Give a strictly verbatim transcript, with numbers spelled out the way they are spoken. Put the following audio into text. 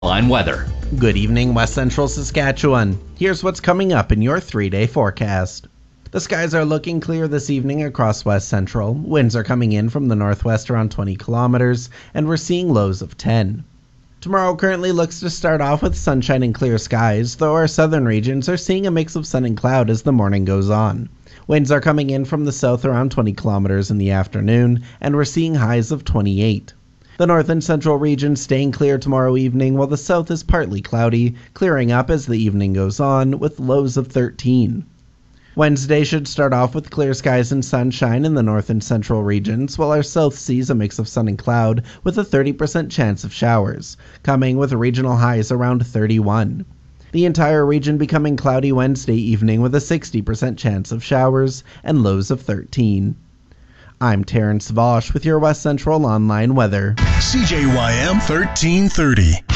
Line weather. Good evening, West Central Saskatchewan. Here's what's coming up in your three-day forecast. The skies are looking clear this evening across West Central. Winds are coming in from the northwest around twenty kilometers, and we're seeing lows of ten. Tomorrow currently looks to start off with sunshine and clear skies, though our southern regions are seeing a mix of sun and cloud as the morning goes on. Winds are coming in from the south around twenty kilometers in the afternoon, and we're seeing highs of twenty-eight. The north and central regions staying clear tomorrow evening, while the south is partly cloudy, clearing up as the evening goes on, with lows of thirteen. Wednesday should start off with clear skies and sunshine in the north and central regions, while our south sees a mix of sun and cloud with a thirty percent chance of showers, coming with regional highs around thirty-one. The entire region becoming cloudy Wednesday evening with a sixty percent chance of showers and lows of thirteen. I'm Terrence Vosch with your West Central Online weather. C J Y M thirteen thirty.